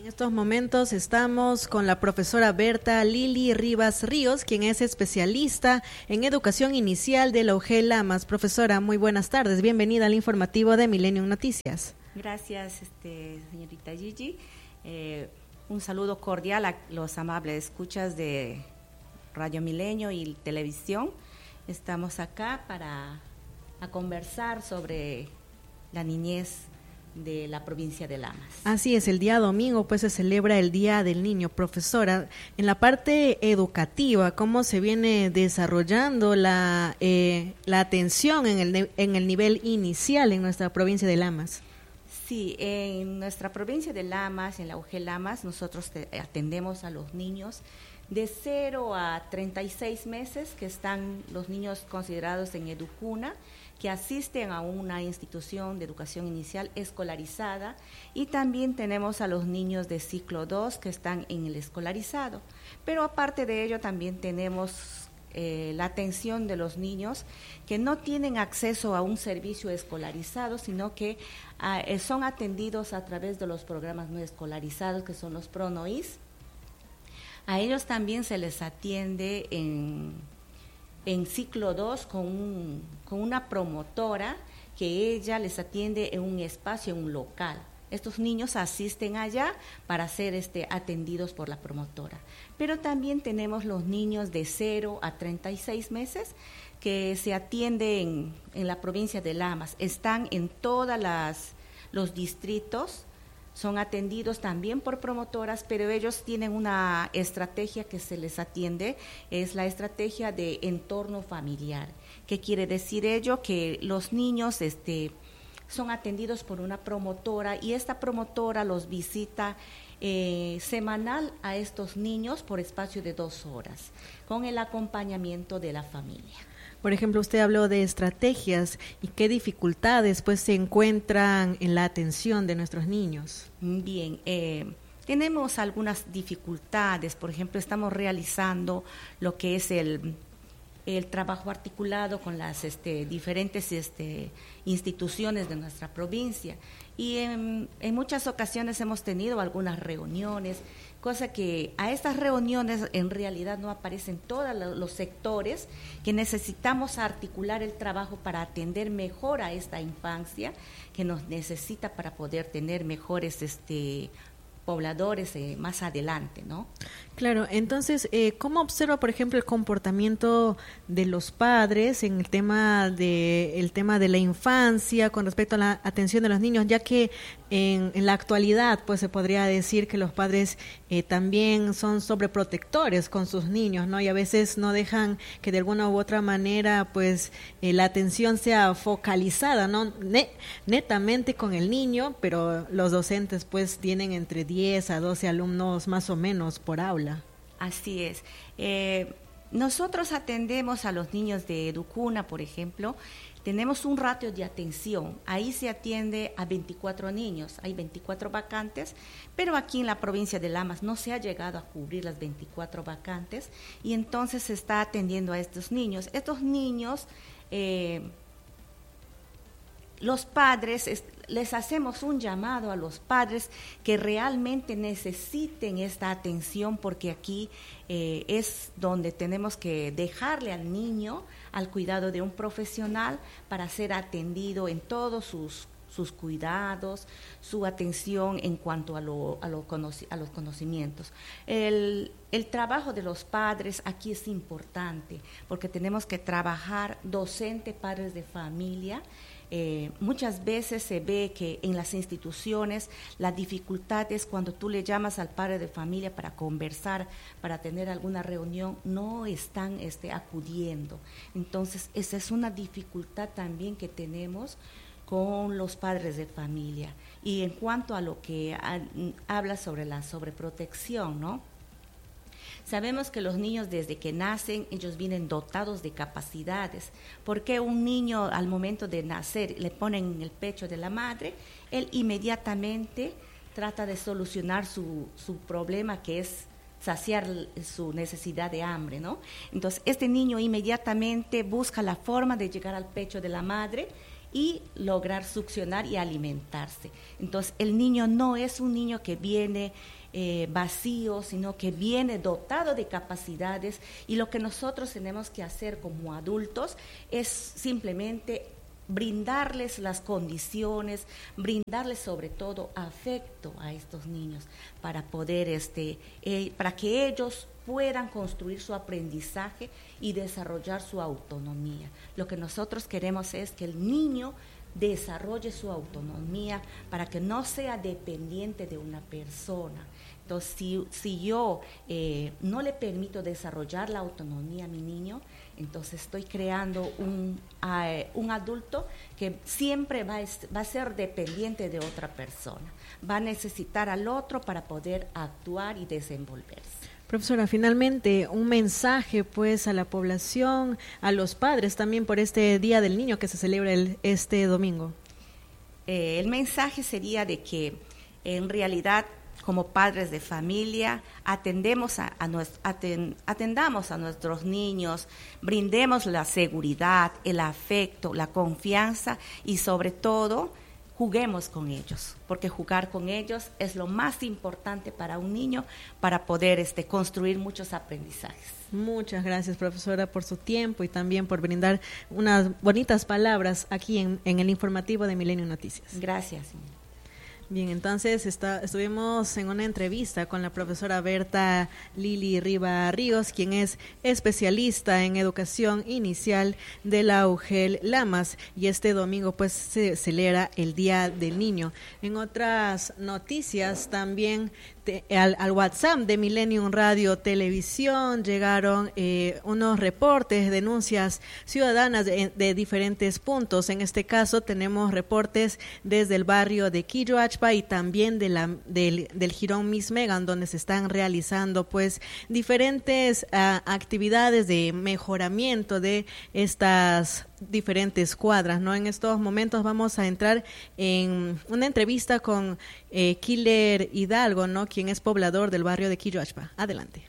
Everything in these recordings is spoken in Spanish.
En estos momentos estamos con la profesora Berta Lili Rivas Ríos, quien es especialista en educación inicial de la UG Lamas. Profesora, muy buenas tardes. Bienvenida al informativo de Millennium Noticias. Gracias, señorita Gigi. Un saludo cordial a los amables escuchas de Radio Milenio y Televisión. Estamos acá para conversar sobre la niñez de la provincia de Lamas. Así es, el día domingo pues se celebra el Día del Niño. Profesora, en la parte educativa, ¿cómo se viene desarrollando la atención en el nivel inicial en nuestra provincia de Lamas? Sí, en nuestra provincia de Lamas, en la UG Lamas, nosotros atendemos a los niños de 0 a 36 meses, que están los niños considerados en Educuna, que asisten a una institución de educación inicial escolarizada, y también tenemos a los niños de ciclo 2 que están en el escolarizado. Pero aparte de ello también tenemos la atención de los niños que no tienen acceso a un servicio escolarizado, sino que son atendidos a través de los programas no escolarizados, que son los PRONOIS. A ellos también se les atiende en ciclo 2 con una promotora que ella les atiende en un espacio, en un local. Estos niños asisten allá para ser atendidos por la promotora. Pero también tenemos los niños de 0 a 36 meses que se atienden en la provincia de Lamas. Están en todos los distritos, son atendidos también por promotoras, pero ellos tienen una estrategia que se les atiende, es la estrategia de entorno familiar. ¿Qué quiere decir ello? Que los niños son atendidos por una promotora, y esta promotora los visita semanal a estos niños por espacio de 2 horas, con el acompañamiento de la familia. Por ejemplo, usted habló de estrategias y qué dificultades pues se encuentran en la atención de nuestros niños. Bien, tenemos algunas dificultades. Por ejemplo, estamos realizando lo que es el trabajo articulado con las diferentes instituciones de nuestra provincia, y en muchas ocasiones hemos tenido algunas reuniones, cosa que a estas reuniones en realidad no aparecen todos los sectores que necesitamos articular el trabajo para atender mejor a esta infancia que nos necesita para poder tener mejores pobladores más adelante, ¿no? Claro, entonces, ¿cómo observa, por ejemplo, el comportamiento de los padres en el tema de la infancia con respecto a la atención de los niños, ya que en la actualidad, pues se podría decir que los padres también son sobreprotectores con sus niños, ¿no? Y a veces no dejan que de alguna u otra manera, pues, la atención sea focalizada, ¿no? Netamente con el niño, pero los docentes, pues, tienen entre 10 a 12 alumnos más o menos por aula. Así es. Nosotros atendemos a los niños de Educuna, por ejemplo. Tenemos un ratio de atención, ahí se atiende a 24 niños, hay 24 vacantes, pero aquí en la provincia de Lamas no se ha llegado a cubrir las 24 vacantes, y entonces se está atendiendo a estos niños. Estos niños, los padres, les hacemos un llamado a los padres que realmente necesiten esta atención, porque aquí es donde tenemos que dejarle al niño al cuidado de un profesional para ser atendido en todos sus cuidados, su atención en cuanto a los conocimientos. El trabajo de los padres aquí es importante, porque tenemos que trabajar docente, padres de familia. Muchas veces se ve que en las instituciones la dificultad es cuando tú le llamas al padre de familia para conversar, para tener alguna reunión, no están acudiendo. Entonces, esa es una dificultad también que tenemos con los padres de familia. Y en cuanto a lo que habla sobre la sobreprotección, ¿no? Sabemos que los niños desde que nacen, ellos vienen dotados de capacidades, porque un niño al momento de nacer le ponen en el pecho de la madre, él inmediatamente trata de solucionar su problema, que es saciar su necesidad de hambre, ¿no? Entonces, este niño inmediatamente busca la forma de llegar al pecho de la madre y lograr succionar y alimentarse. Entonces, el niño no es un niño que viene vacío, sino que viene dotado de capacidades, y lo que nosotros tenemos que hacer como adultos es simplemente brindarles las condiciones, brindarles sobre todo afecto a estos niños para poder para que ellos puedan construir su aprendizaje y desarrollar su autonomía. Lo que nosotros queremos es que el niño desarrolle su autonomía para que no sea dependiente de una persona. Entonces, si yo no le permito desarrollar la autonomía a mi niño, entonces estoy creando un adulto que siempre va a ser dependiente de otra persona, va a necesitar al otro para poder actuar y desenvolverse. Profesora, finalmente un mensaje pues a la población, a los padres también por este Día del Niño que se celebra este domingo. El mensaje sería de que en realidad, como padres de familia, atendamos a nuestros niños, brindemos la seguridad, el afecto, la confianza y sobre todo juguemos con ellos, porque jugar con ellos es lo más importante para un niño para poder construir muchos aprendizajes. Muchas gracias, profesora, por su tiempo y también por brindar unas bonitas palabras aquí en el informativo de Milenio Noticias. Gracias, señora. Bien, entonces estuvimos en una entrevista con la profesora Berta Lili Riva Ríos, quien es especialista en educación inicial de la UGEL Lamas, y este domingo pues se celebra el Día del Niño. En otras noticias también al WhatsApp de Millennium Radio Televisión llegaron unos reportes, denuncias ciudadanas de diferentes puntos. En este caso tenemos reportes desde el barrio de Quilloachpa y también del Jirón Miss Megan, donde se están realizando pues diferentes actividades de mejoramiento de estas diferentes cuadras, ¿no? En estos momentos vamos a entrar en una entrevista con Killer Hidalgo, ¿no? Quien es poblador del barrio de Quilloachpa. Adelante.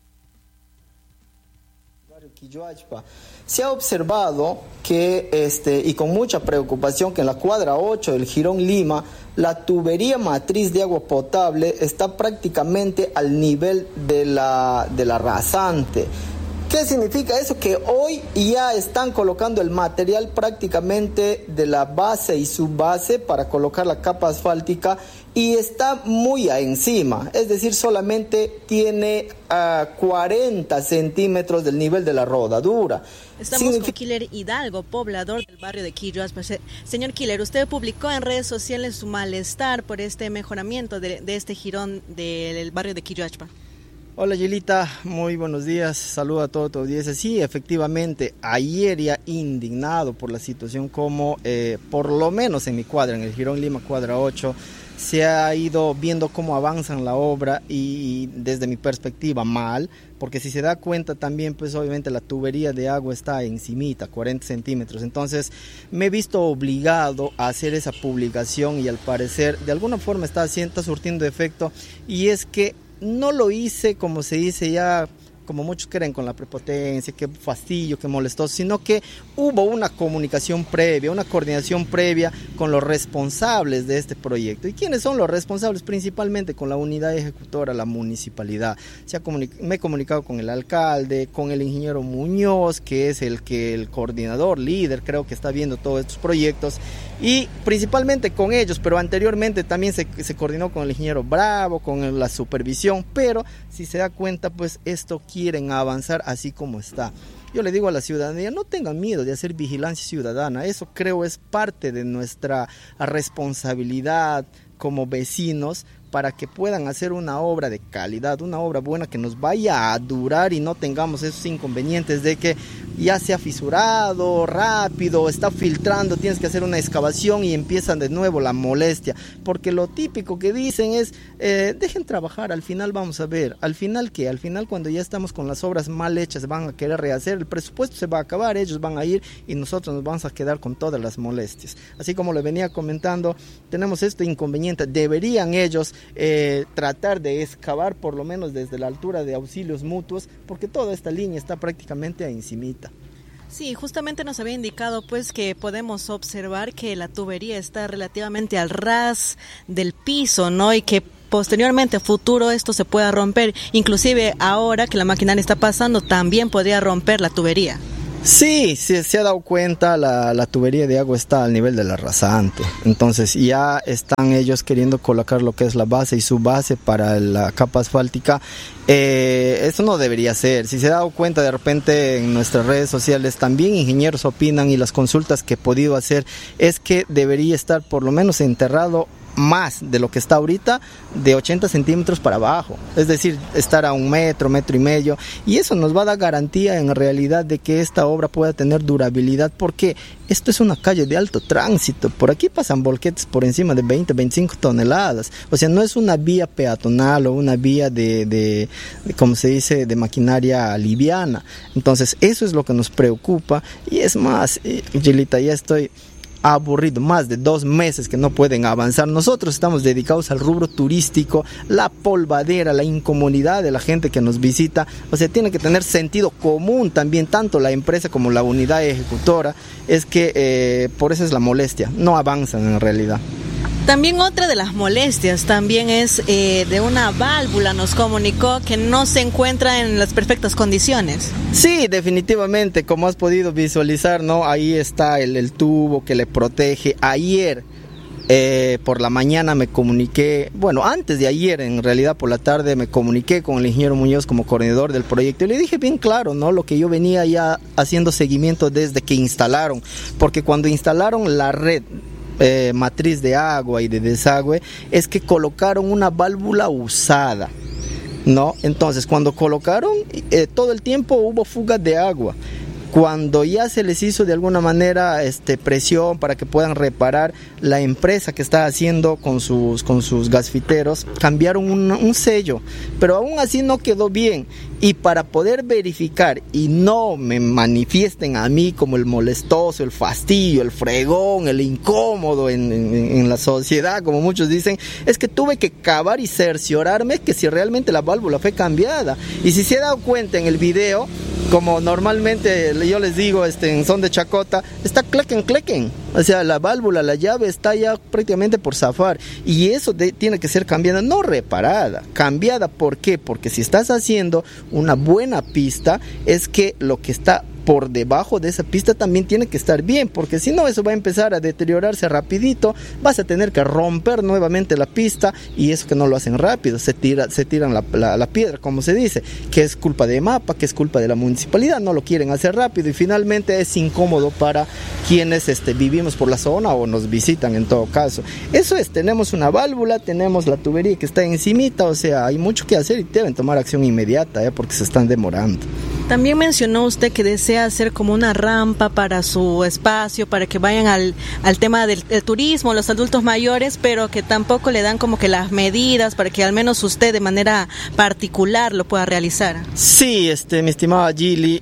Quilloachpa. Se ha observado que, y con mucha preocupación, que en la cuadra 8 del Jirón Lima, la tubería matriz de agua potable está prácticamente al nivel de la rasante. ¿Qué significa eso? Que hoy ya están colocando el material prácticamente de la base y subbase para colocar la capa asfáltica y está muy encima, es decir, solamente tiene 40 centímetros del nivel de la rodadura. Estamos con Killer Hidalgo, poblador del barrio de Quilloachpa. Señor Killer, usted publicó en redes sociales su malestar por este mejoramiento de este jirón del barrio de Quilloachpa. Hola Yelita, muy buenos días, saludo a toda tu audiencia. Sí, efectivamente, ayer ya indignado por la situación como por lo menos en mi cuadra, en el Jirón Lima cuadra 8, se ha ido viendo cómo avanzan la obra y desde mi perspectiva mal, porque si se da cuenta también pues obviamente la tubería de agua está encimita, 40 centímetros, entonces me he visto obligado a hacer esa publicación y al parecer de alguna forma está surtiendo efecto, y es que no lo hice, como se dice ya, como muchos creen, con la prepotencia, que fastidio, que molestó, sino que hubo una comunicación previa, una coordinación previa con los responsables de este proyecto. ¿Y quiénes son los responsables? Principalmente con la unidad ejecutora, la municipalidad. Me he comunicado con el alcalde, con el ingeniero Muñoz, que es el coordinador, líder, creo que está viendo todos estos proyectos, y principalmente con ellos, pero anteriormente también se coordinó con el ingeniero Bravo, con la supervisión, pero si se da cuenta, pues esto quieren avanzar así como está. Yo le digo a la ciudadanía, no tengan miedo de hacer vigilancia ciudadana, eso creo es parte de nuestra responsabilidad como vecinos, para que puedan hacer una obra de calidad, una obra buena que nos vaya a durar y no tengamos esos inconvenientes de que ya se ha fisurado rápido, está filtrando, tienes que hacer una excavación y empiezan de nuevo la molestia, porque lo típico que dicen es dejen trabajar, al final vamos a ver, al final ¿qué? Al final cuando ya estamos con las obras mal hechas van a querer rehacer, el presupuesto se va a acabar, ellos van a ir y nosotros nos vamos a quedar con todas las molestias. Así como le venía comentando, tenemos este inconveniente, deberían ellos tratar de excavar por lo menos desde la altura de auxilios mutuos, porque toda esta línea está prácticamente encimita. Sí, justamente nos había indicado pues que podemos observar que la tubería está relativamente al ras del piso, ¿no? Y que posteriormente, a futuro, esto se pueda romper. Inclusive ahora que la maquinaria está pasando, también podría romper la tubería. Sí, se ha dado cuenta, la tubería de agua está al nivel de la rasante, entonces ya están ellos queriendo colocar lo que es la base y su base para la capa asfáltica. Eso no debería ser. Si se ha dado cuenta, de repente en nuestras redes sociales también ingenieros opinan, y las consultas que he podido hacer es que debería estar por lo menos enterrado más de lo que está ahorita, de 80 centímetros para abajo, es decir, estar a 1 metro, 1,5 metros, y eso nos va a dar garantía en realidad de que esta obra pueda tener durabilidad, porque esto es una calle de alto tránsito, por aquí pasan volquetes por encima de 20, 25 toneladas, o sea, no es una vía peatonal o una vía de como se dice, de maquinaria liviana. Entonces eso es lo que nos preocupa, y es más, Gilita, ya estoy aburrido, más de 2 meses que no pueden avanzar. Nosotros estamos dedicados al rubro turístico, la polvadera, la incomodidad de la gente que nos visita, o sea, tiene que tener sentido común también, tanto la empresa como la unidad ejecutora, es que por eso es la molestia, no avanzan en realidad. También otra de las molestias también es de una válvula, nos comunicó que no se encuentra en las perfectas condiciones. Sí, definitivamente, como has podido visualizar, ¿no? Ahí está el tubo que le protege. Ayer por la mañana me comuniqué, bueno, antes de ayer, en realidad por la tarde me comuniqué con el ingeniero Muñoz como coordinador del proyecto, y le dije bien claro, ¿no? Lo que yo venía ya haciendo seguimiento desde que instalaron, porque cuando instalaron la red matriz de agua y de desagüe, es que colocaron una válvula usada, ¿no? Entonces, cuando colocaron, todo el tiempo hubo fugas de agua. Cuando ya se les hizo de alguna manera presión para que puedan reparar, la empresa que está haciendo con sus gasfiteros cambiaron un sello, pero aún así no quedó bien. Y para poder verificar y no me manifiesten a mí como el molestoso, el fastidio, el fregón, el incómodo en la sociedad, como muchos dicen, es que tuve que cavar y cerciorarme que si realmente la válvula fue cambiada. Y si se ha dado cuenta en el video, como normalmente yo les digo en son de chacota, está clequen. O sea, la válvula, la llave está ya prácticamente por zafar, y eso tiene que ser cambiada, no reparada, cambiada. ¿Por qué? Porque si estás haciendo una buena pista, es que lo que está por debajo de esa pista también tiene que estar bien, porque si no, eso va a empezar a deteriorarse rapidito, vas a tener que romper nuevamente la pista, y eso que no lo hacen rápido, se tiran la piedra, como se dice, que es culpa de MAPA, que es culpa de la municipalidad, no lo quieren hacer rápido, y finalmente es incómodo para quienes vivimos por la zona o nos visitan en todo caso. Eso es, tenemos una válvula, tenemos la tubería que está encimita, o sea, hay mucho que hacer y deben tomar acción inmediata, porque se están demorando. También mencionó usted que desea hacer como una rampa para su espacio, para que vayan al tema del turismo, los adultos mayores, pero que tampoco le dan como que las medidas para que al menos usted de manera particular lo pueda realizar. Sí, mi estimada Gili,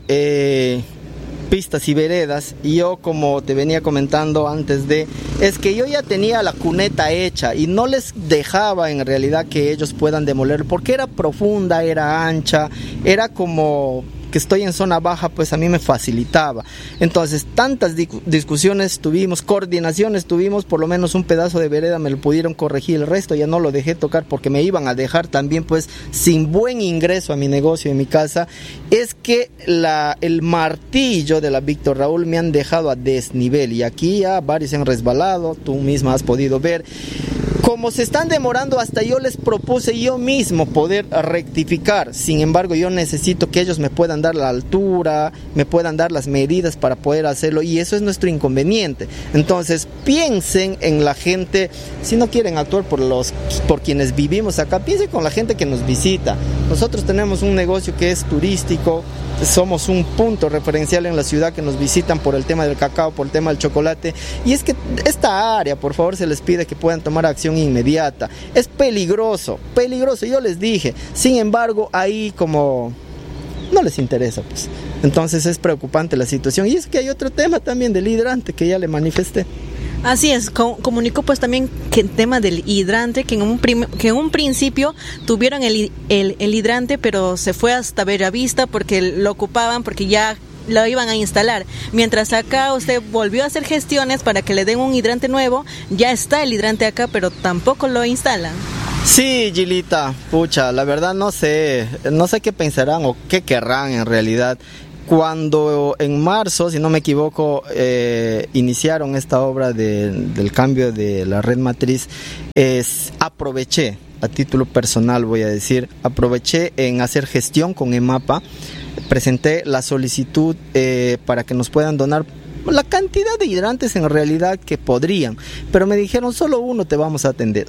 pistas y veredas, y yo, como te venía comentando antes es que yo ya tenía la cuneta hecha y no les dejaba en realidad que ellos puedan demoler, porque era profunda, era ancha, era como que estoy en zona baja, pues a mí me facilitaba. Entonces, tantas discusiones tuvimos, coordinaciones tuvimos, por lo menos un pedazo de vereda me lo pudieron corregir, el resto ya no lo dejé tocar porque me iban a dejar también pues sin buen ingreso a mi negocio, en mi casa. Es que el martillo de la Víctor Raúl me han dejado a desnivel, y aquí ya varios se han resbalado, tú misma has podido ver. Como se están demorando, hasta yo les propuse yo mismo poder rectificar. Sin embargo, yo necesito que ellos me puedan dar la altura, me puedan dar las medidas para poder hacerlo, y eso es nuestro inconveniente. Entonces, piensen en la gente, si no quieren actuar por quienes vivimos acá, piensen con la gente que nos visita. Nosotros tenemos un negocio que es turístico, somos un punto referencial en la ciudad, que nos visitan por el tema del cacao, por el tema del chocolate, y es que esta área, por favor, se les pide que puedan tomar acción inmediata. Es peligroso, yo les dije. Sin embargo, ahí como no les interesa, pues. Entonces es preocupante la situación, y es que hay otro tema también del hidrante que ya le manifesté. Así es, comunicó pues también que el tema del hidrante, que en un principio tuvieron el hidrante, pero se fue hasta Bellavista porque lo ocupaban, porque ya lo iban a instalar. Mientras acá usted volvió a hacer gestiones para que le den un hidrante nuevo, ya está el hidrante acá, pero tampoco lo instalan. Sí, Gilita, pucha, la verdad no sé qué pensarán o qué querrán en realidad. Cuando en marzo, si no me equivoco, iniciaron esta obra del cambio de la red matriz, aproveché, a título personal voy a decir, aproveché en hacer gestión con EMAPA, presenté la solicitud para que nos puedan donar la cantidad de hidrantes en realidad que podrían, pero me dijeron solo uno te vamos a atender,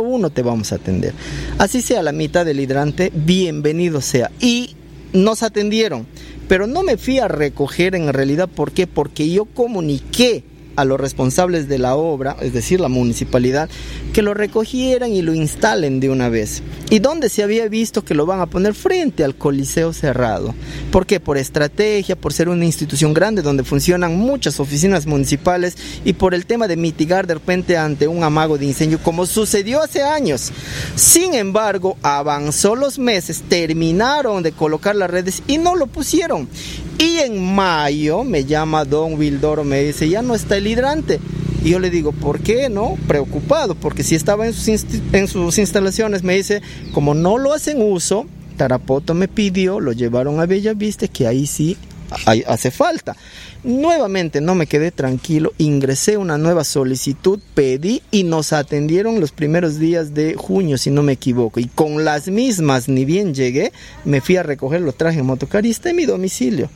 así sea la mitad del hidrante, bienvenido sea, y nos atendieron, pero no me fui a recoger en realidad. ¿Por qué? Porque yo comuniqué a los responsables de la obra, es decir, la municipalidad, que lo recogieran y lo instalen de una vez. ¿Y dónde se había visto que lo van a poner? Frente al Coliseo Cerrado. ¿Por qué? Por estrategia, por ser una institución grande donde funcionan muchas oficinas municipales y por el tema de mitigar de repente ante un amago de incendio, como sucedió hace años. Sin embargo, avanzó los meses, terminaron de colocar las redes y no lo pusieron. Y en mayo me llama don Wildoro, me dice, ya no está el hidrante. Y yo le digo, ¿por qué no? Preocupado, porque si estaba en sus instalaciones, me dice, como no lo hacen uso, Tarapoto me pidió, lo llevaron a Bellavista, que ahí sí hace falta. Nuevamente no me quedé tranquilo, ingresé una nueva solicitud, pedí y nos atendieron los primeros días de junio, si no me equivoco, y con las mismas, ni bien llegué, me fui a recoger, lo traje en motocarista en mi domicilio.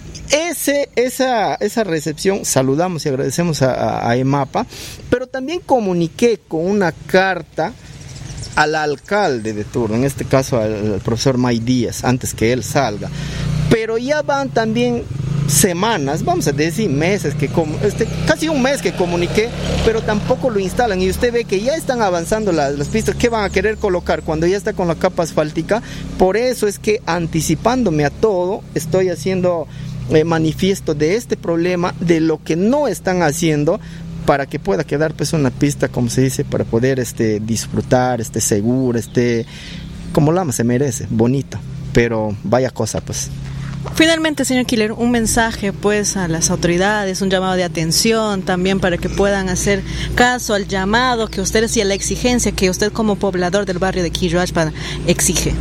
Esa recepción, saludamos y agradecemos a EMAPA, pero también comuniqué con una carta al alcalde de turno, en este caso al profesor May Díaz, antes que él salga, pero ya van también semanas, vamos a decir meses, casi un mes que comuniqué, pero tampoco lo instalan, y usted ve que ya están avanzando las pistas. ¿Qué van a querer colocar cuando ya está con la capa asfáltica? Por eso es que, anticipándome a todo, estoy haciendo manifiesto de este problema, de lo que no están haciendo, para que pueda quedar pues una pista, como se dice, para poder disfrutar, segura, como Lama se merece, bonito, pero vaya cosa pues. Finalmente, señor Killer, un mensaje pues a las autoridades, un llamado de atención también para que puedan hacer caso al llamado que ustedes y a la exigencia que usted como poblador del barrio de Quilloachpa exige.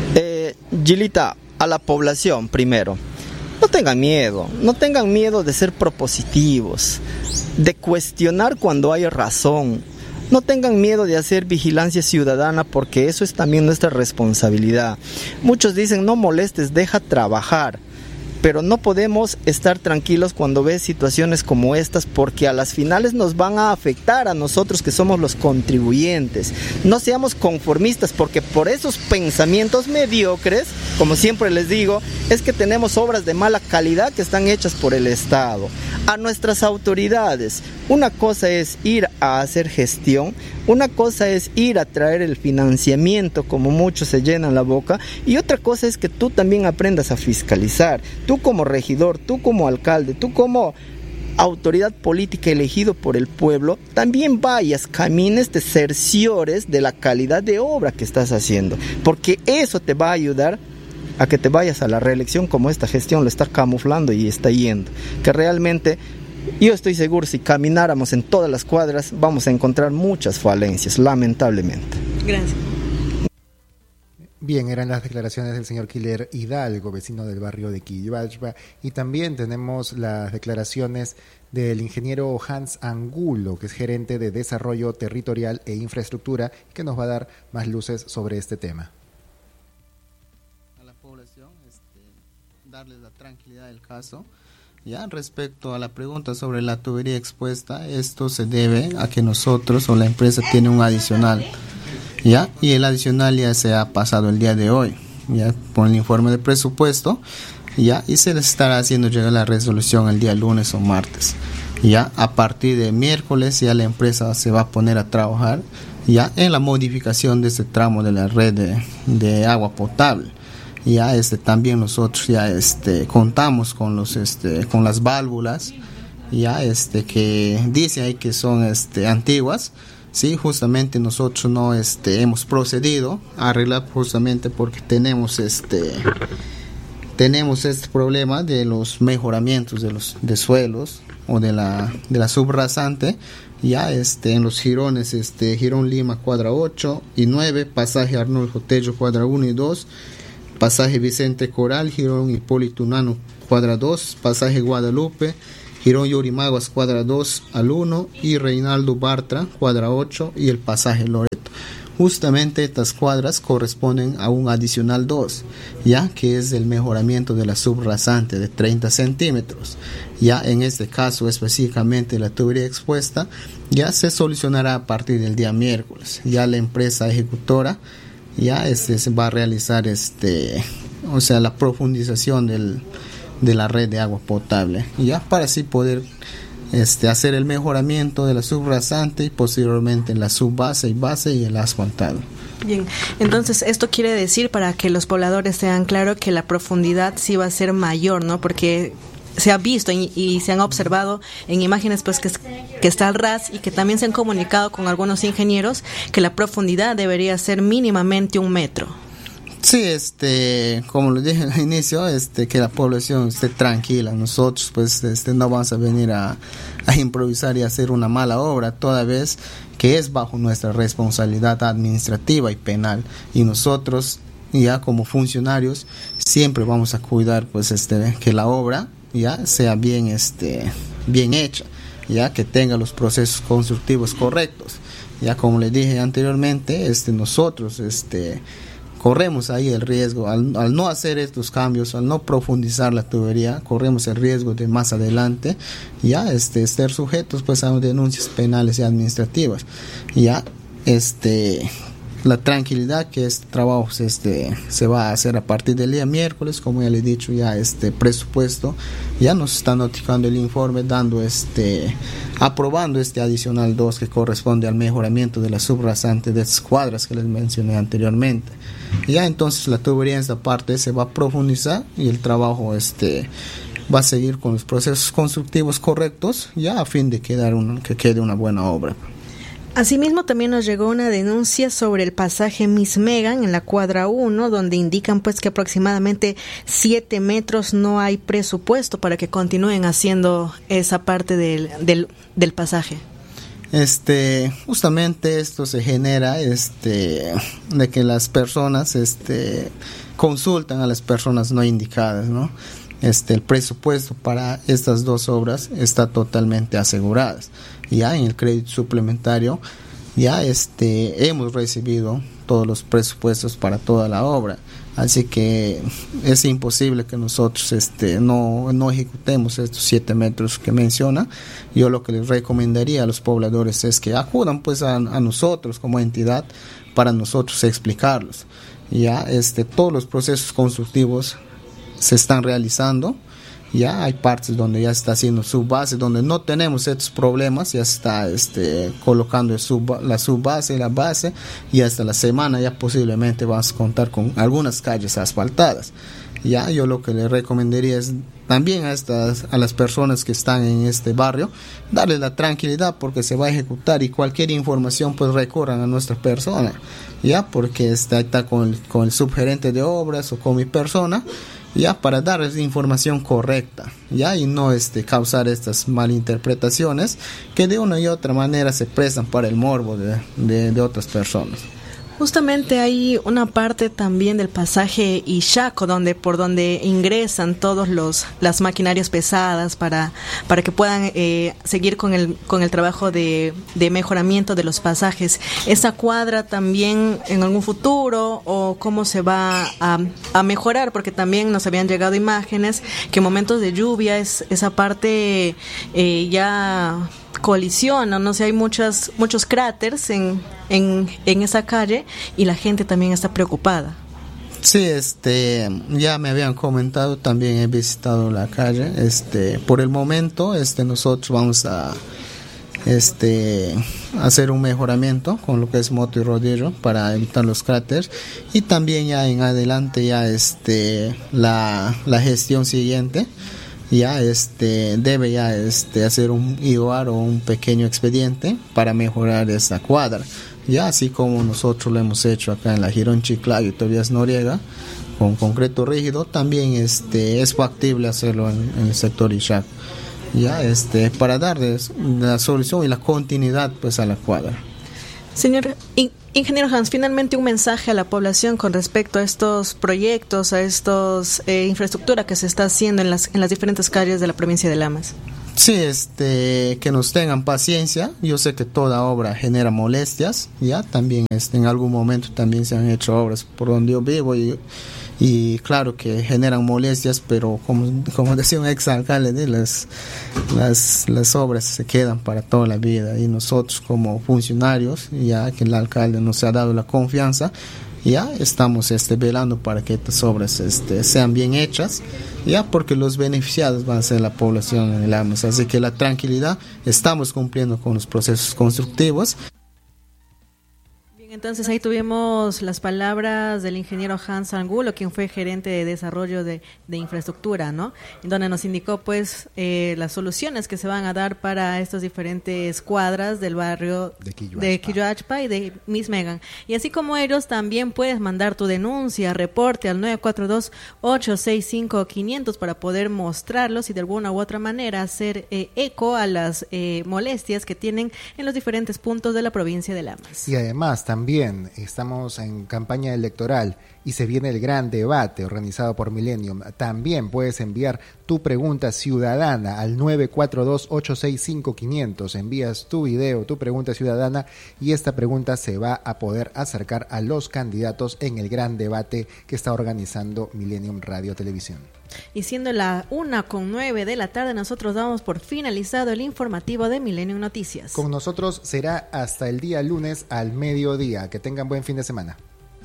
Gilita, a la población primero, no tengan miedo de ser propositivos, de cuestionar cuando hay razón. No tengan miedo de hacer vigilancia ciudadana, porque eso es también nuestra responsabilidad. Muchos dicen, no molestes, deja trabajar. Pero no podemos estar tranquilos cuando ves situaciones como estas, porque a las finales nos van a afectar a nosotros que somos los contribuyentes. No seamos conformistas, porque por esos pensamientos mediocres, como siempre les digo, es que tenemos obras de mala calidad que están hechas por el Estado. A nuestras autoridades, una cosa es ir a hacer gestión, una cosa es ir a traer el financiamiento, como muchos se llenan la boca, y otra cosa es que tú también aprendas a fiscalizar. Tú como regidor, tú como alcalde, tú como autoridad política elegido por el pueblo, también vayas, camines, te cerciores de la calidad de obra que estás haciendo, porque eso te va a ayudar a que te vayas a la reelección, como esta gestión lo está camuflando y está yendo, que realmente yo estoy seguro, si camináramos en todas las cuadras vamos a encontrar muchas falencias, lamentablemente. Gracias. Bien, eran las declaraciones del señor Killer Hidalgo, vecino del barrio de Quilloachpa, y también tenemos las declaraciones del ingeniero Hans Angulo, que es gerente de Desarrollo Territorial e Infraestructura, que nos va a dar más luces sobre este tema. A la población, darles la tranquilidad del caso. Ya respecto a la pregunta sobre la tubería expuesta, esto se debe a que nosotros o la empresa tiene un adicional. ¿Ya? Y el adicional ya se ha pasado el día de hoy, ya por el informe de presupuesto, ya, y se les estará haciendo llegar la resolución el día lunes o martes. Ya a partir de miércoles ya la empresa se va a poner a trabajar ya en la modificación de este tramo de la red de agua potable. Ya también nosotros ya contamos con los con las válvulas ya que dice ahí que son antiguas. Sí, justamente nosotros no hemos procedido a arreglar, justamente porque tenemos tenemos este problema de los mejoramientos de suelos o de la subrasante, ya en los jirones, Jirón Lima cuadra 8 y 9, pasaje Arnulfo Tello cuadra 1 y 2, pasaje Vicente Coral, Jirón Hipólito Unano cuadra 2, pasaje Guadalupe, Jirón Yorimaguas cuadra 2 al 1 y Reinaldo Bartra cuadra 8 y el pasaje Loreto. Justamente estas cuadras corresponden a un adicional 2, ya que es el mejoramiento de la subrasante de 30 centímetros. Ya en este caso específicamente la tubería expuesta ya se solucionará a partir del día miércoles. Ya la empresa ejecutora ya se va a realizar la profundización de la red de agua potable, ya para así poder hacer el mejoramiento de la subrasante y posteriormente la subbase y base y el asfaltado. Bien, entonces esto quiere decir, para que los pobladores tengan claro, que la profundidad sí va a ser mayor, ¿no? Porque se ha visto y se han observado en imágenes pues que está al ras, y que también se han comunicado con algunos ingenieros que la profundidad debería ser mínimamente 1 metro. Sí, como lo dije al inicio, que la población esté tranquila. Nosotros pues no vamos a venir a improvisar y hacer una mala obra, toda vez que es bajo nuestra responsabilidad administrativa y penal, y nosotros ya como funcionarios siempre vamos a cuidar pues que la obra ya sea bien hecha, ya que tenga los procesos constructivos correctos. Ya como le dije anteriormente, nosotros corremos ahí el riesgo, al no hacer estos cambios, al no profundizar la tubería, corremos el riesgo de más adelante ya estar sujetos pues a denuncias penales y administrativas. Ya la tranquilidad que este trabajo se va a hacer a partir del día miércoles, como ya le he dicho, ya presupuesto ya nos está notificando el informe, dando aprobando adicional 2 que corresponde al mejoramiento de la subrasante de estas cuadras que les mencioné anteriormente. Ya entonces la tubería en esta parte se va a profundizar y el trabajo va a seguir con los procesos constructivos correctos, ya a fin de que quede una buena obra. Asimismo, también nos llegó una denuncia sobre el pasaje Miss Megan en la cuadra 1, donde indican pues que aproximadamente 7 metros no hay presupuesto para que continúen haciendo esa parte del pasaje. Justamente esto se genera de que las personas consultan a las personas no indicadas, ¿no? El presupuesto para estas dos obras está totalmente asegurado. Ya en el crédito suplementario ya hemos recibido todos los presupuestos para toda la obra, así que es imposible que nosotros no ejecutemos estos 7 metros que menciona. Yo lo que les recomendaría a los pobladores es que acudan pues a nosotros como entidad para nosotros explicarlos. Ya todos los procesos constructivos se están realizando. Ya hay partes donde ya está haciendo su base, donde no tenemos estos problemas, ya está colocando la subbase y la base, y hasta la semana ya posiblemente vamos a contar con algunas calles asfaltadas. Ya yo lo que le recomendaría es también a las personas que están en este barrio, darles la tranquilidad, porque se va a ejecutar, y cualquier información pues recurran a nuestra persona, ya, porque está con el subgerente de obras o con mi persona, ya, para darles información correcta, ya, y no causar estas malinterpretaciones que de una y otra manera se prestan para el morbo de otras personas. Justamente hay una parte también del pasaje Ishaco por donde ingresan todos las maquinarias pesadas para que puedan seguir con el trabajo de mejoramiento de los pasajes. ¿Esa cuadra también en algún futuro, o cómo se va a mejorar? Porque también nos habían llegado imágenes que en momentos de lluvia esa parte ya colisiona, no sé, hay muchos cráteres en esa calle, y la gente también está preocupada. Sí, ya me habían comentado, también he visitado la calle. Por el momento nosotros vamos a hacer un mejoramiento con lo que es moto y rodillo para evitar los cráteres, y también ya en adelante ya la gestión siguiente ya debe ya hacer un IOAR o un pequeño expediente para mejorar esta cuadra, ya así como nosotros lo hemos hecho acá en la Girón Chiclayo y Tobias Noriega, con concreto rígido, también es factible hacerlo en el sector Ishaq, ya para darles la solución y la continuidad pues a la cuadra. Señor ingeniero Hans, finalmente un mensaje a la población con respecto a estos proyectos, a estos infraestructura que se está haciendo en las diferentes calles de la provincia de Lamas. Sí, que nos tengan paciencia. Yo sé que toda obra genera molestias, ya también en algún momento también se han hecho obras por donde yo vivo y claro que generan molestias, pero como decía un exalcalde, las obras se quedan para toda la vida, y nosotros como funcionarios, ya que el alcalde nos ha dado la confianza, ya estamos velando para que estas obras sean bien hechas, ya porque los beneficiados van a ser la población en el Lamas, así que la tranquilidad, estamos cumpliendo con los procesos constructivos. Entonces ahí tuvimos las palabras del ingeniero Hans Angulo, quien fue gerente de desarrollo de infraestructura, ¿no? En donde nos indicó pues las soluciones que se van a dar para estas diferentes cuadras del barrio de Quilloachpa y de Miss Megan. Y así como ellos, también puedes mandar tu denuncia, reporte al 942-865-500 para poder mostrarlos y de alguna u otra manera hacer eco a las molestias que tienen en los diferentes puntos de la provincia de Lamas. Y además también estamos en campaña electoral y se viene el gran debate organizado por Millennium. También puedes enviar tu pregunta ciudadana al 942-865-500. Envías tu video, tu pregunta ciudadana, y esta pregunta se va a poder acercar a los candidatos en el gran debate que está organizando Millennium Radio Televisión. Y siendo la 1:09 de la tarde, nosotros damos por finalizado el informativo de Millennium Noticias. Con nosotros será hasta el día lunes al mediodía. Que tengan buen fin de semana.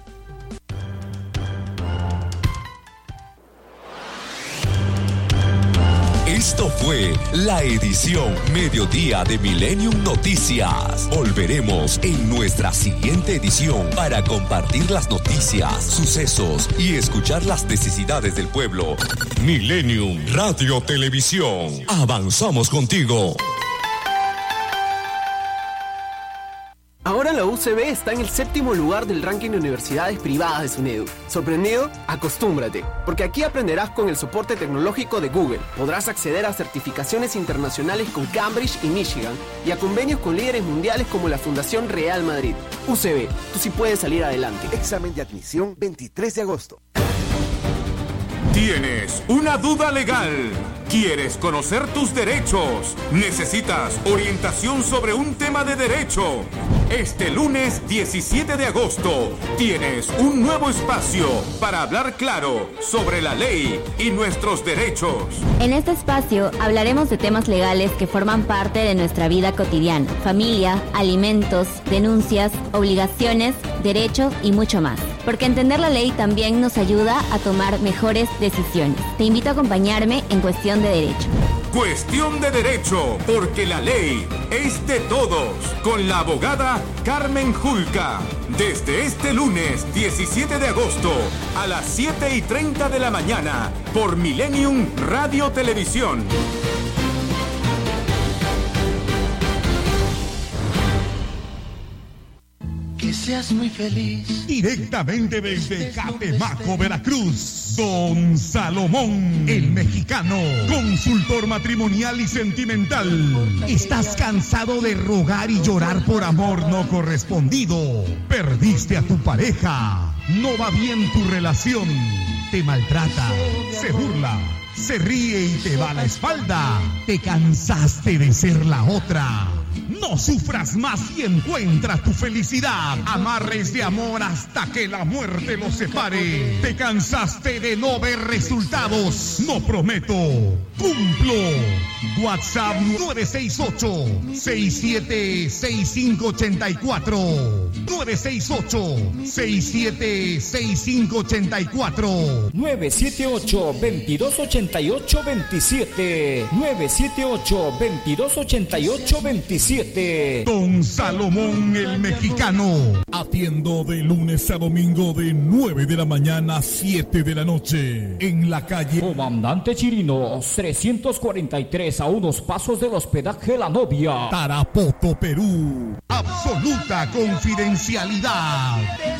Esto fue la edición Mediodía de Millennium Noticias. Volveremos en nuestra siguiente edición para compartir las noticias, sucesos y escuchar las necesidades del pueblo. Millennium Radio Televisión. Avanzamos contigo. Ahora la UCB está en el 7º lugar del ranking de universidades privadas de SUNEDU. ¿Sorprendido? Acostúmbrate, porque aquí aprenderás con el soporte tecnológico de Google. Podrás acceder a certificaciones internacionales con Cambridge y Michigan y a convenios con líderes mundiales como la Fundación Real Madrid. UCB, tú sí puedes salir adelante. Examen de admisión 23 de agosto. ¿Tienes una duda legal? ¿Quieres conocer tus derechos? ¿Necesitas orientación sobre un tema de derecho? Este lunes 17 de agosto tienes un nuevo espacio para hablar claro sobre la ley y nuestros derechos. En este espacio hablaremos de temas legales que forman parte de nuestra vida cotidiana: familia, alimentos, denuncias, obligaciones, derechos y mucho más. Porque entender la ley también nos ayuda a tomar mejores decisiones. Te invito a acompañarme en Cuestión de Derecho. Cuestión de Derecho, porque la ley es de todos, con la abogada Carmen Julca. Desde este lunes 17 de agosto a las 7:30 de la mañana por Millennium Radio Televisión. Que seas muy feliz. Directamente desde Catemaco, Veracruz, Don Salomón, el mexicano, consultor matrimonial y sentimental. ¿Estás cansado de rogar y llorar por amor no correspondido? ¿Perdiste a tu pareja? ¿No va bien tu relación? ¿Te maltrata? ¿Se burla? ¿Se ríe y te va a la espalda? ¿Te cansaste de ser la otra? No sufras más y encuentra tu felicidad. Amarres de amor hasta que la muerte los separe. ¿Te cansaste de no ver resultados? No prometo, cumplo. WhatsApp 968-676584. 968-676584. 978-2288-27. 978-2288-27. 7. Don Salomón el Mexicano. Atiendo de lunes a domingo de 9 de la mañana a 7 de la noche. En la calle Comandante Chirinos, 343, a unos pasos del hospedaje La Novia, Tarapoto, Perú. Absoluta confidencialidad.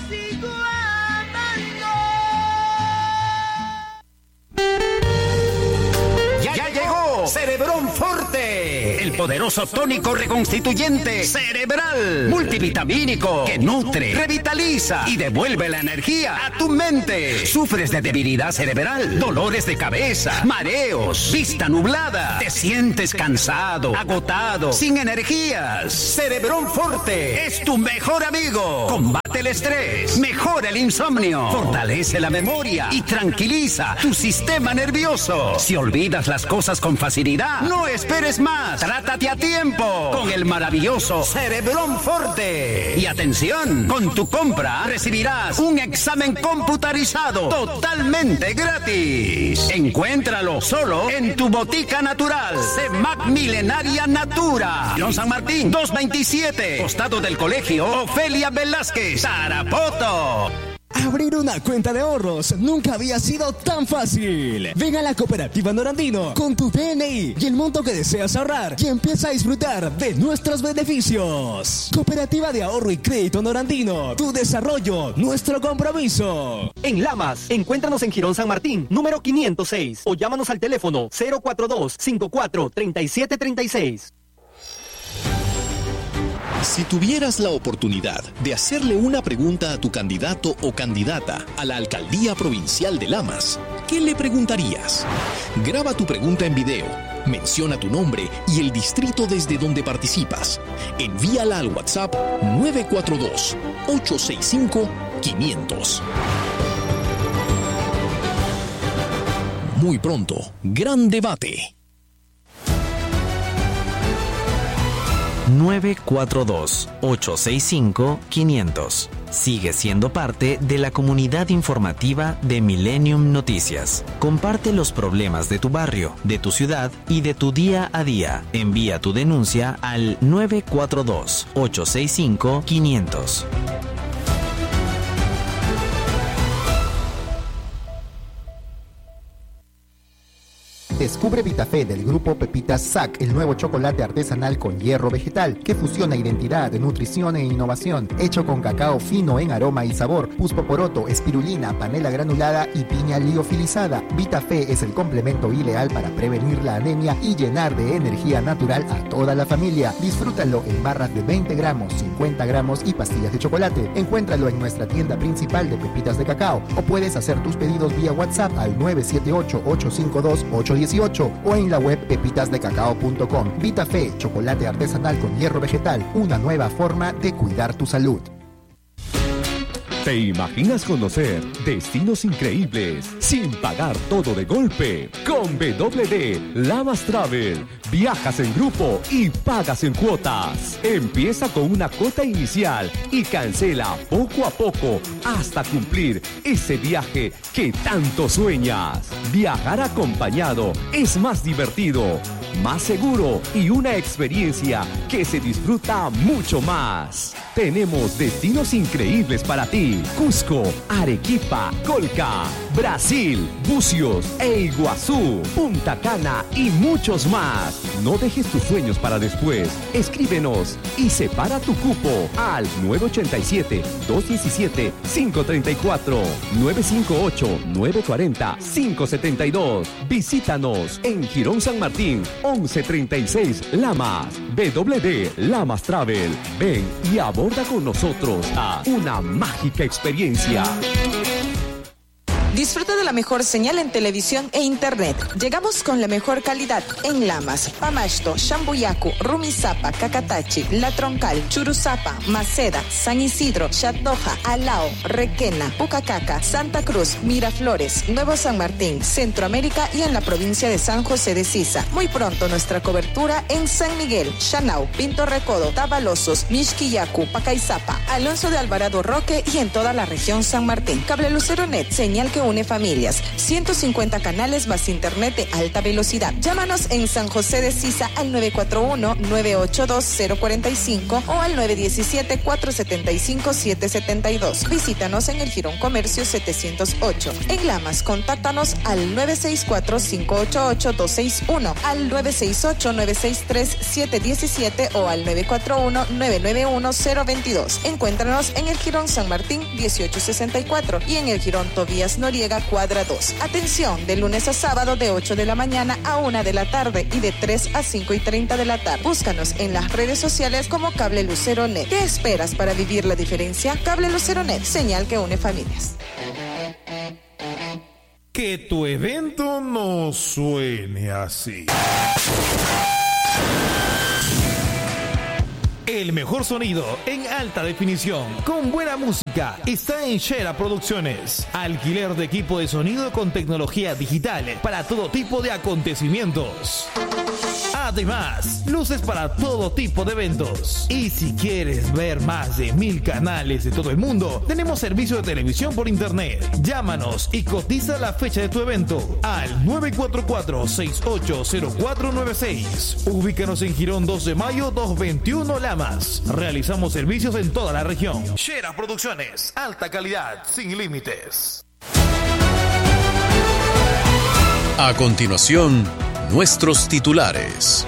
¡Ya llegó! ¡Cerebrón Forte! El poderoso tónico reconstituyente cerebral, multivitamínico, que nutre, revitaliza y devuelve la energía a tu mente. ¿Sufres de debilidad cerebral, dolores de cabeza, mareos, vista nublada? ¿Te sientes cansado, agotado, sin energías? Cerebrón Forte es tu mejor amigo. Combate el estrés, mejora el insomnio, fortalece la memoria y tranquiliza tu sistema nervioso. Si olvidas las cosas con facilidad, no esperes más. Trátate a tiempo con el maravilloso Cerebrón Forte. Y atención, con tu compra recibirás un examen computarizado totalmente gratis. Encuéntralo solo en tu botica natural, CEMAC Milenaria Natura, Don San Martín 227, costado del colegio Ofelia Velázquez, Tarapoto. Abrir una cuenta de ahorros nunca había sido tan fácil. Ven a la Cooperativa Norandino con tu DNI y el monto que deseas ahorrar y empieza a disfrutar de nuestros beneficios. Cooperativa de Ahorro y Crédito Norandino, tu desarrollo, nuestro compromiso. En Lamas, encuéntranos en Girón San Martín, número 506, o llámanos al teléfono 042-54-3736. Si tuvieras la oportunidad de hacerle una pregunta a tu candidato o candidata a la Alcaldía Provincial de Lamas, ¿qué le preguntarías? Graba tu pregunta en video, menciona tu nombre y el distrito desde donde participas. Envíala al WhatsApp 942-865-500. Muy pronto, gran debate. 942-865-500. Sigue siendo parte de la comunidad informativa de Millennium Noticias. Comparte los problemas de tu barrio, de tu ciudad y de tu día a día. Envía tu denuncia al 942-865-500. Descubre Vitafé del grupo Pepitas SAC, el nuevo chocolate artesanal con hierro vegetal que fusiona identidad, nutrición e innovación, hecho con cacao fino en aroma y sabor, puspoporoto, espirulina, panela granulada y piña liofilizada. Vitafé es el complemento ideal para prevenir la anemia y llenar de energía natural a toda la familia. Disfrútalo en barras de 20 gramos, 50 gramos y pastillas de chocolate. Encuéntralo en nuestra tienda principal de pepitas de cacao o puedes hacer tus pedidos vía WhatsApp al 978-852-818 o en la web pepitasdecacao.com. Vitafé, chocolate artesanal con hierro vegetal, una nueva forma de cuidar tu salud. ¿Te imaginas conocer destinos increíbles sin pagar todo de golpe? Con WD Lamas Travel, viajas en grupo y pagas en cuotas. Empieza con una cuota inicial y cancela poco a poco hasta cumplir ese viaje que tanto sueñas. Viajar acompañado es más divertido, más seguro y una experiencia que se disfruta mucho más. Tenemos destinos increíbles para ti. Cusco, Arequipa, Colca, Brasil, Bucios e Iguazú, Punta Cana y muchos más. No dejes tus sueños para después. Escríbenos y separa tu cupo al 987-217-534, 958-940-572. Visítanos en Girón San Martín, 1136 Lamas. WD Lamas Travel. Ven y aborda con nosotros a una mágica experiencia. Disfruta de la mejor señal en televisión e internet. Llegamos con la mejor calidad en Lamas, Pamasto, Shambuyacu, Rumisapa, Cacatachi, La Troncal, Churuzapa, Maceda, San Isidro, Chatdoja, Alao, Requena, Pucacaca, Santa Cruz, Miraflores, Nuevo San Martín, Centroamérica y en la provincia de San José de Sisa. Muy pronto nuestra cobertura en San Miguel, Chanao, Pinto Recodo, Tabalosos, Mixquillacu, Pacaizapa, Alonso de Alvarado Roque y en toda la región San Martín. Cable Lucero Net, señal que une familias. 150 canales más internet de alta velocidad. Llámanos en San José de Sisa al 941-982-045 o al 917-475-772. Visítanos en el Jirón Comercio 708. En Lamas, contáctanos al 964-588-261, al 968-963-717 o al 941-991-022. Encuéntranos en el Jirón San Martín 1864 y en el Jirón Tobías Noriega, cuadra 2. Atención, de lunes a sábado de 8 de la mañana a 1 de la tarde y de 3 a 5:30 de la tarde. Búscanos en las redes sociales como Cable Lucero Net. ¿Qué esperas para vivir la diferencia? Cable Lucero Net, señal que une familias. Que tu evento no suene así. El mejor sonido en alta definición, con buena música, está en Shera Producciones. Alquiler de equipo de sonido con tecnología digital para todo tipo de acontecimientos. Además, luces para todo tipo de eventos. Y si quieres ver más de 1000 canales de todo el mundo, tenemos servicio de televisión por internet. Llámanos y cotiza la fecha de tu evento al 944-680496. Ubícanos en Girón 2 de Mayo 221 Lamas. Realizamos servicios en toda la región. Shera Producciones, alta calidad, sin límites. A continuación, nuestros titulares.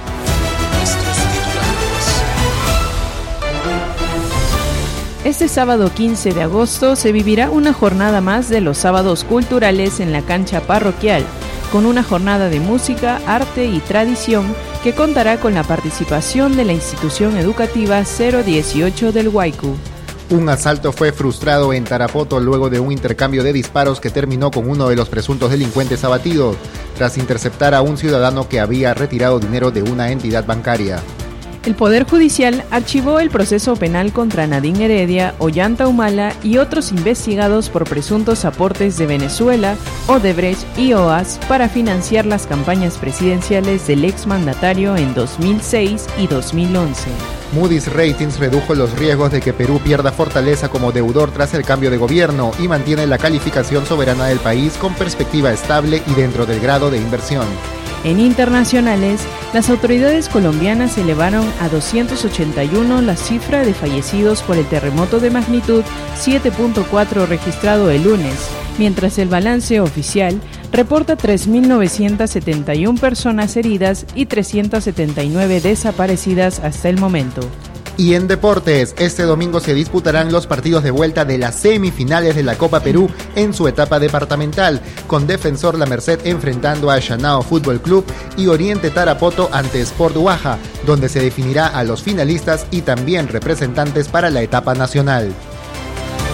Este sábado 15 de agosto se vivirá una jornada más de los sábados culturales en la cancha parroquial, con una jornada de música, arte y tradición que contará con la participación de la institución educativa 018 del Huaycu. Un asalto fue frustrado en Tarapoto luego de un intercambio de disparos que terminó con uno de los presuntos delincuentes abatidos, tras interceptar a un ciudadano que había retirado dinero de una entidad bancaria. El Poder Judicial archivó el proceso penal contra Nadine Heredia, Ollanta Humala y otros investigados por presuntos aportes de Venezuela, Odebrecht y OAS para financiar las campañas presidenciales del exmandatario en 2006 y 2011. Moody's Ratings redujo los riesgos de que Perú pierda fortaleza como deudor tras el cambio de gobierno y mantiene la calificación soberana del país con perspectiva estable y dentro del grado de inversión. En internacionales, las autoridades colombianas elevaron a 281 la cifra de fallecidos por el terremoto de magnitud 7.4 registrado el lunes, mientras el balance oficial reporta 3.971 personas heridas y 379 desaparecidas hasta el momento. Y en deportes, este domingo se disputarán los partidos de vuelta de las semifinales de la Copa Perú en su etapa departamental, con Defensor La Merced enfrentando a Shanao Fútbol Club y Oriente Tarapoto ante Sport Huaja, donde se definirá a los finalistas y también representantes para la etapa nacional.